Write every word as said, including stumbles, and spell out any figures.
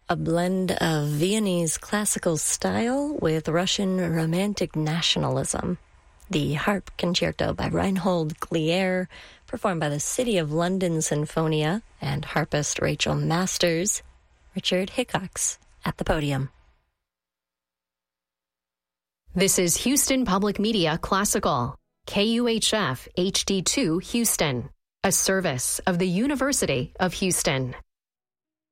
a blend of Viennese classical style with Russian romantic nationalism. The Harp Concerto by Reinhold Glier, performed by the City of London Sinfonia and harpist Rachel Masters. Richard Hickox at the podium. This is Houston Public Media Classical, K U H F H D two Houston, a service of the University of Houston.